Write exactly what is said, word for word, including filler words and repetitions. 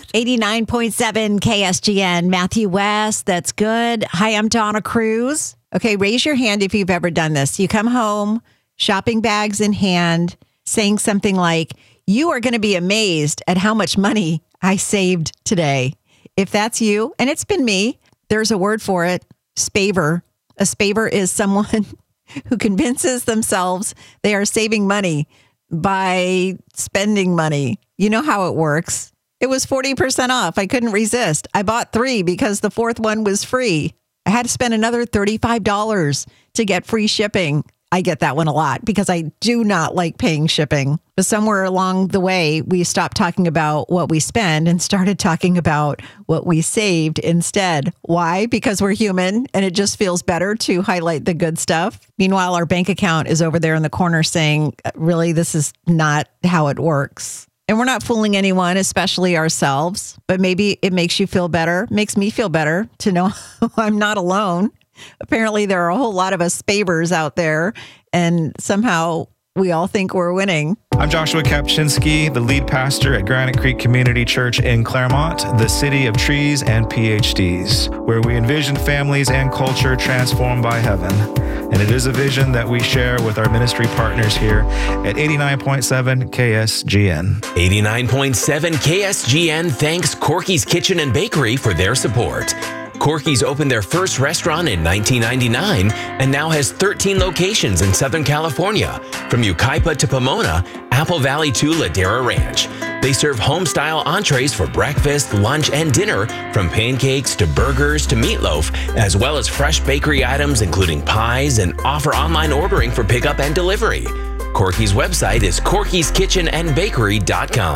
eighty-nine point seven K S G N. Matthew West, that's good. Hi, I'm Donna Cruz. Okay, raise your hand if you've ever done this. You come home, shopping bags in hand, saying something like, you are going to be amazed at how much money I saved today. If that's you, and it's been me, there's a word for it, spaver. A spaver is someone who convinces themselves they are saving money by spending money. You know how it works. It was forty percent off. I couldn't resist. I bought three because the fourth one was free. I had to spend another thirty-five dollars to get free shipping. I get that one a lot because I do not like paying shipping. But somewhere along the way, we stopped talking about what we spend and started talking about what we saved instead. Why? Because we're human and it just feels better to highlight the good stuff. Meanwhile, our bank account is over there in the corner saying, really, this is not how it works. And we're not fooling anyone, especially ourselves. But maybe it makes you feel better, makes me feel better to know I'm not alone. Apparently, there are a whole lot of us spavers out there, and somehow we all think we're winning. I'm Joshua Kapczynski, the lead pastor at Granite Creek Community Church in Claremont, the city of trees and P H Ds, where we envision families and culture transformed by heaven. And it is a vision that we share with our ministry partners here at eighty-nine point seven K S G N. eighty-nine point seven K S G N thanks Corky's Kitchen and Bakery for their support. Corky's opened their first restaurant in nineteen ninety-nine and now has thirteen locations in Southern California, from Yucaipa to Pomona, Apple Valley to Ladera Ranch. They serve home-style entrees for breakfast, lunch, and dinner, from pancakes to burgers to meatloaf, as well as fresh bakery items including pies, and offer online ordering for pickup and delivery. Corky's website is corkys kitchen and bakery dot com.